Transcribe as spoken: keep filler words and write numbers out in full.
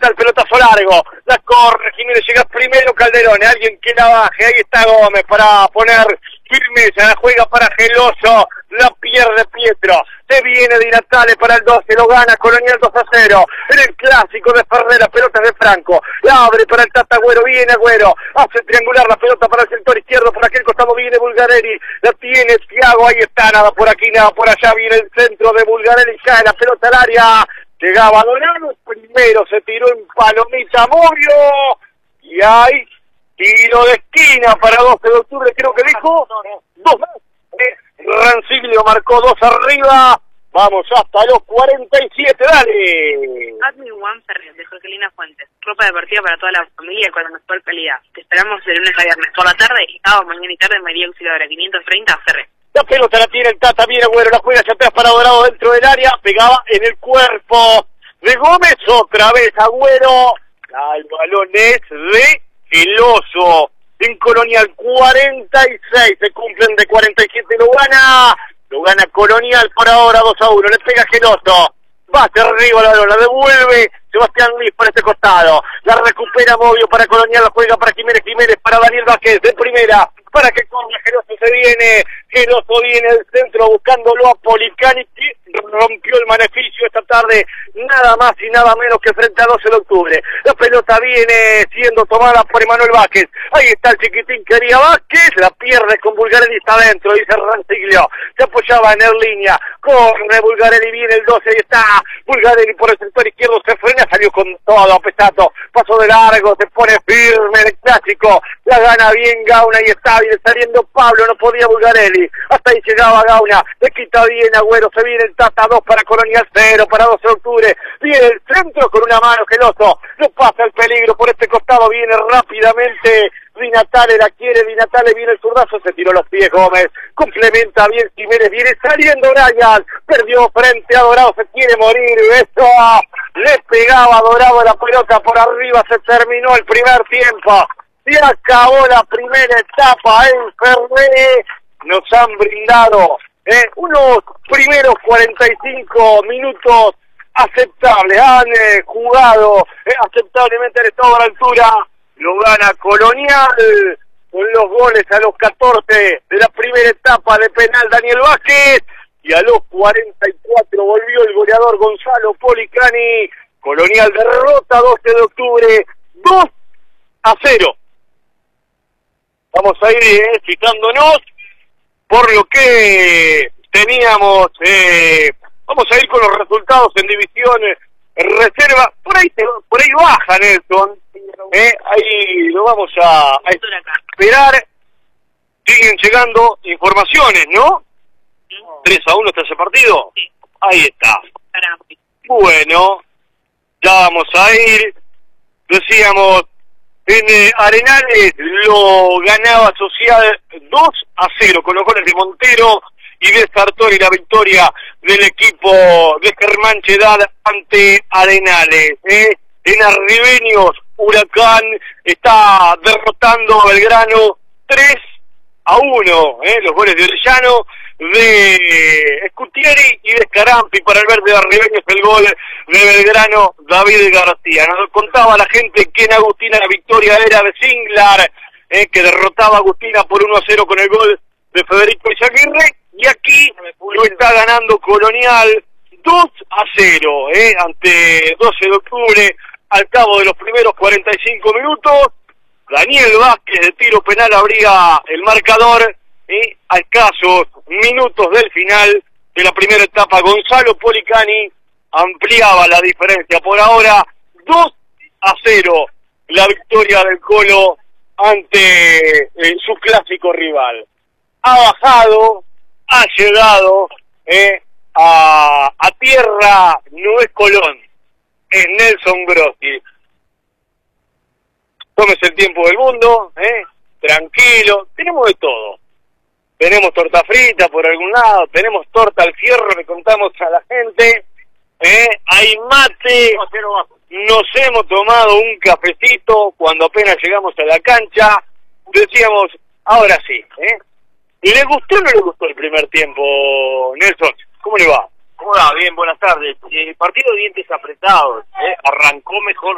está el pelotazo largo, la corre, Jiménez llega primero, Calderón, alguien que la baje, ahí está Gómez para poner firmeza, la juega para Geloso, la pierde Pietro, se viene Di Natale para el doce, lo gana Colonial dos a cero, en el clásico de Ferrer, la pelota de Franco, la abre para el Tata Agüero, viene Agüero, hace triangular la pelota para el sector izquierdo, por aquel costado viene Bulgarelli, la tiene Thiago, ahí está, nada por aquí, nada por allá, viene el centro de Bulgarelli, cae la pelota al área, llegaba Dorado, primero se tiró en palomita Morio, y hay tiro de esquina para doce de octubre, creo que dijo, dos más. Rancilio marcó dos arriba, vamos hasta los cuarenta y siete, dale. Admin One Ferrer, de Jorgelina Fuentes, ropa deportiva para toda la familia con la mejor calidad. Te esperamos de lunes a viernes por la tarde y sábado, mañana y tarde en María Auxiliadora quinientos treinta Ferrer. La pelota la tiene el Tata, viene Agüero, la juega hacia atrás para Dorado dentro del área, pegaba en el cuerpo de Gómez, otra vez Agüero, el balón es de Geloso, en Colonial cuarenta y seis, se cumplen de cuarenta y siete, lo gana, lo gana Colonial por ahora dos a uno, le pega Geloso, va hacia arriba la balón, la devuelve Sebastián Luis por este costado, la recupera Movio para Colonial, la juega para Jiménez, Jiménez para Daniel Vázquez, de primera, para que corra Geloso, se viene, Geloso viene del centro buscándolo a Policani, que rompió el maleficio esta tarde, nada más y nada menos que frente a doce de octubre, la pelota viene siendo tomada por Emanuel Vázquez, ahí está el chiquitín quería Vázquez, la pierde con Bulgarelli, está adentro, dice Ranciglio, se apoyaba en el línea, corre Bulgarelli, viene el doce, ahí está, Bulgarelli por el sector izquierdo, se frena, salió con todo a Pesato, pasó de largo, se pone firme en el clásico, la gana bien Gauna, y está bien saliendo Pablo, no podía Bulgarelli, hasta ahí llegaba Gauna, le quita bien Agüero, se viene el Tata, dos para Colonial, cero para doce de octubre, viene el centro con una mano Geloso, no pasa el peligro por este costado, viene rápidamente Di Natale, la quiere Di Natale, viene el zurdazo, se tiró los pies Gómez, complementa bien Jiménez, viene saliendo Brian, perdió frente a Dorado, se quiere morir, eso, le pegaba a Dorado la pelota por arriba, se terminó el primer tiempo, se acabó la primera etapa en Ferrer, nos han brindado eh, unos primeros cuarenta y cinco minutos aceptables, han eh, jugado eh, aceptablemente, han estado a la altura, lo gana Colonial con los goles a los catorce de la primera etapa de penal Daniel Vázquez, y a los cuarenta y cuatro volvió el goleador Gonzalo Policani. Colonial derrota doce de octubre dos a cero. Vamos a ir eh, citándonos por lo que teníamos, eh, vamos a ir con los resultados en división reserva, por ahí por ahí baja Nelson, eh, ahí lo vamos a, a esperar, siguen llegando informaciones, ¿no? tres a uno está ese partido, ahí está, bueno, ya vamos a ir, decíamos, en eh, Arenales lo ganaba Social dos a cero con los goles de Montero y de Sartori, la victoria del equipo de Germán Chedad ante Arenales. ¿eh? En Arribeños, Huracán está derrotando a Belgrano tres a uno. ¿eh? Los goles de Orellano, de Scutieri y de Scarampi para el verde de Arribeños, el gol de Belgrano, David García. Nos contaba la gente que en Agustina la victoria era de Singlar, eh, que derrotaba a Agustina por uno a cero con el gol de Federico Izaguirre, y aquí lo está ganando Colonial dos a cero, eh, ante doce de octubre, al cabo de los primeros cuarenta y cinco minutos. Daniel Vázquez de tiro penal abría el marcador, y a escasos minutos del final de la primera etapa, Gonzalo Policani ampliaba la diferencia. Por ahora, dos a cero, la victoria del Colo ante eh, su clásico rival. Ha bajado, ha llegado eh, a, a tierra, no es Colón, es Nelson Grossi. Tómese el tiempo del mundo, eh, tranquilo, tenemos de todo. Tenemos torta frita por algún lado, tenemos torta al fierro, le contamos a la gente, ¿eh? Hay mate, nos hemos tomado un cafecito cuando apenas llegamos a la cancha, decíamos, ahora sí, ¿eh? ¿Le gustó o no le gustó el primer tiempo, Nelson? ¿Cómo le va? ¿Cómo va? Bien, buenas tardes. Eh, partido de dientes apretados, ¿eh? Arrancó mejor